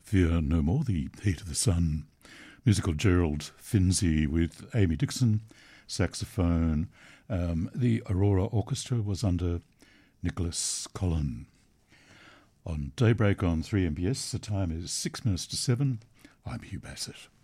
Fear No More, The Heat of the Sun. Musical Gerald Finzi with Amy Dixon, saxophone. The Aurora Orchestra was under Nicholas Collin. On Daybreak on 3MBS, the time is 6 minutes to 7. I'm Hugh Bassett.